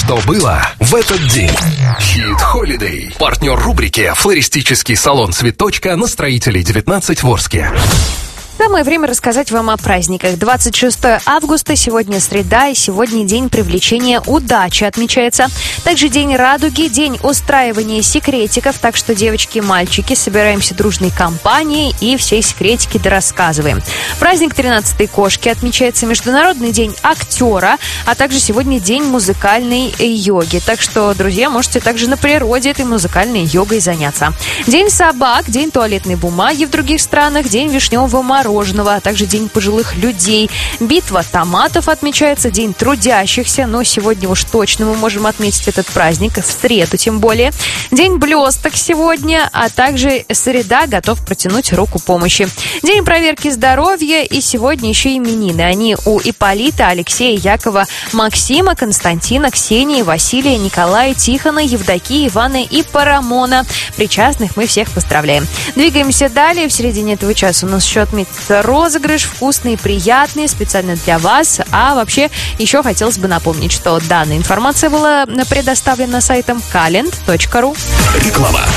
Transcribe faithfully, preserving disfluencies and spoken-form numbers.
что было в этот день. Хит Холидей. Партнер рубрики «Флористический салон Цветочка» на Строителей девятнадцать в Орске. Самое время рассказать вам о праздниках. двадцать шестого августа, сегодня среда, и сегодня день привлечения удачи отмечается. Также день радуги, день устраивания секретиков. Так что, девочки и мальчики, собираемся дружной компанией и все секретики дорассказываем. Праздник тринадцатой кошки отмечается, Международный день актера, а также сегодня день музыкальной йоги. Так что, друзья, можете также на природе этой музыкальной йогой заняться. День собак, день туалетной бумаги в других странах, день вишневого мороженого, а также день пожилых людей. Битва томатов отмечается, день трудящихся, но сегодня уж точно мы можем отметить этот праздник, в среду тем более. День блесток сегодня, а также среда, готов протянуть руку помощи. День проверки здоровья, и сегодня еще именины. Они у Ипполита, Алексея, Якова, Максима, Константина, Ксении, Василия, Николая, Тихона, Евдокии, Ивана и Парамона. Причастных мы всех поздравляем. Двигаемся далее. В середине этого часа у нас еще отметится розыгрыш, вкусный и приятный, специально для вас. А вообще, еще хотелось бы напомнить, что данная информация была предоставлена сайтом калент точка ру. Реклама.